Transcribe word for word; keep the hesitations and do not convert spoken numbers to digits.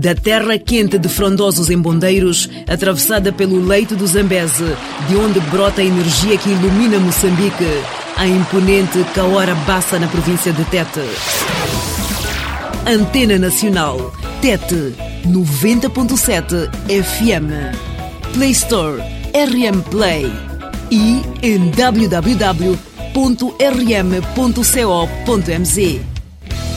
Da terra quente de Frondosos em Bondeiros, atravessada pelo leito do Zambeze, de onde brota a energia que ilumina Moçambique, a imponente Kaora Bassa na província de Tete. Antena Nacional, Tete, noventa ponto sete F M. Play Store, R M Play. E em w w w ponto r m ponto co ponto m z.